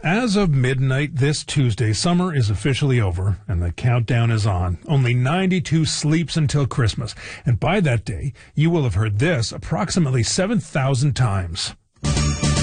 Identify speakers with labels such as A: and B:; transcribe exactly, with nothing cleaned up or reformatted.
A: As of midnight this Tuesday, summer is officially over, and the countdown is on. Only ninety-two sleeps until Christmas, and by that day, you will have heard this approximately seven thousand times.